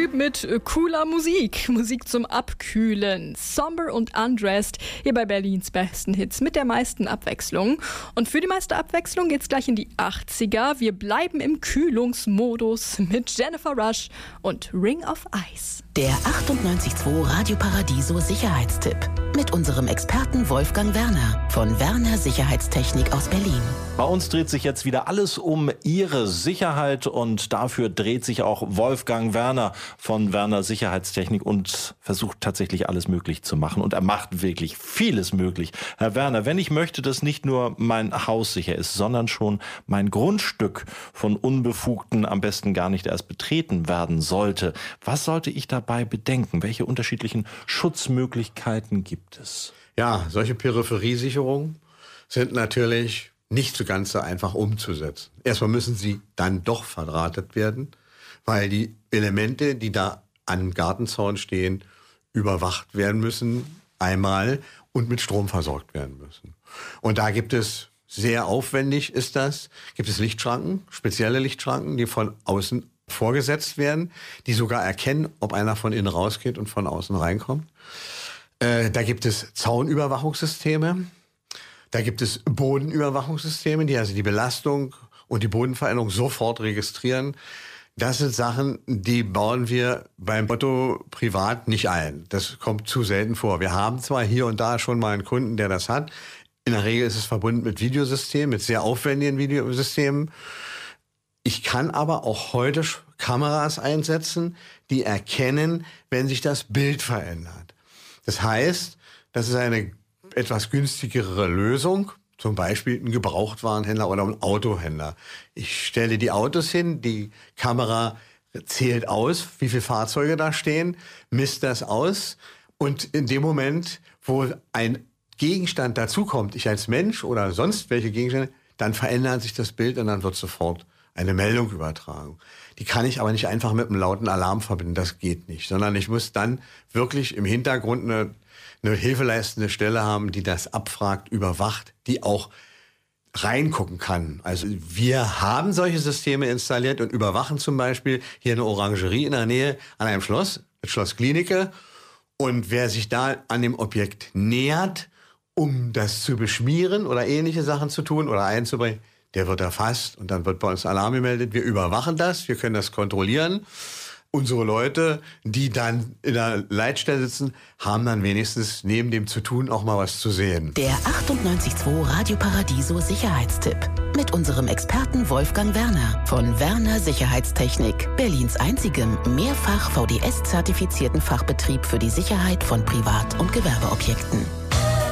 Typ mit cooler Musik. Musik zum Abkühlen. Somber und Undressed, hier bei Berlins besten Hits mit der meisten Abwechslung. Und für die meiste Abwechslung geht's gleich in die 80er. Wir bleiben im Kühlungsmodus mit Jennifer Rush und Ring of Ice. Der 98.2 Radio Paradiso Sicherheitstipp mit unserem Experten Wolfgang Werner von Werner Sicherheitstechnik aus Berlin. Bei uns dreht sich jetzt wieder alles um Ihre Sicherheit und dafür dreht sich auch Wolfgang Werner von Werner Sicherheitstechnik und versucht tatsächlich alles möglich zu machen und er macht wirklich vieles möglich. Herr Werner, wenn ich möchte, dass nicht nur mein Haus sicher ist, sondern schon mein Grundstück von Unbefugten am besten gar nicht erst betreten werden sollte, was sollte ich dabei bedenken? Welche unterschiedlichen Schutzmöglichkeiten gibt es? Ja, solche Peripheriesicherungen sind natürlich nicht so ganz so einfach umzusetzen. Erstmal müssen sie dann doch verdrahtet werden, weil die Elemente, die da am Gartenzaun stehen, überwacht werden müssen, einmal und mit Strom versorgt werden müssen. Und da gibt es, sehr aufwendig ist das, gibt es Lichtschranken, spezielle Lichtschranken, die von außen vorgesetzt werden, die sogar erkennen, ob einer von innen rausgeht und von außen reinkommt. Da gibt es Zaunüberwachungssysteme, da gibt es Bodenüberwachungssysteme, die also die Belastung und die Bodenveränderung sofort registrieren. Das sind Sachen, die bauen wir beim Otto privat nicht ein. Das kommt zu selten vor. Wir haben zwar hier und da schon mal einen Kunden, der das hat. In der Regel ist es verbunden mit Videosystemen, mit sehr aufwendigen Videosystemen. Ich kann aber auch heute Kameras einsetzen, die erkennen, wenn sich das Bild verändert. Das heißt, das ist eine etwas günstigere Lösung, zum Beispiel ein Gebrauchtwarenhändler oder ein Autohändler. Ich stelle die Autos hin, die Kamera zählt aus, wie viele Fahrzeuge da stehen, misst das aus und in dem Moment, wo ein Gegenstand dazukommt, ich als Mensch oder sonst welche Gegenstände, dann verändert sich das Bild und dann wird sofort eine Meldung übertragen. Die kann ich aber nicht einfach mit einem lauten Alarm verbinden, das geht nicht, sondern ich muss dann wirklich im Hintergrund eine hilfeleistende Stelle haben, die das abfragt, überwacht, die auch reingucken kann. Also wir haben solche Systeme installiert und überwachen zum Beispiel hier eine Orangerie in der Nähe an einem Schloss, das Schloss Klinike. Und wer sich da an dem Objekt nähert, um das zu beschmieren oder ähnliche Sachen zu tun oder einzubringen, der wird erfasst und dann wird bei uns Alarm gemeldet. Wir überwachen das, wir können das kontrollieren. Unsere Leute, die dann in der Leitstelle sitzen, haben dann wenigstens neben dem zu tun auch mal was zu sehen. Der 98.2 Radio Paradiso Sicherheitstipp mit unserem Experten Wolfgang Werner von Werner Sicherheitstechnik, Berlins einzigem mehrfach VDS-zertifizierten Fachbetrieb für die Sicherheit von Privat- und Gewerbeobjekten.